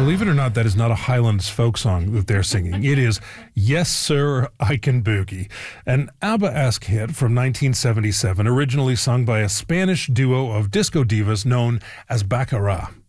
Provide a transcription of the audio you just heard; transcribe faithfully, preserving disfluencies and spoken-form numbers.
Believe it or not, that is not a Highlands folk song that they're singing. It is Yes Sir, I Can Boogie, an ABBA-esque hit from nineteen seventy-seven, originally sung by a Spanish duo of disco divas known as Baccara.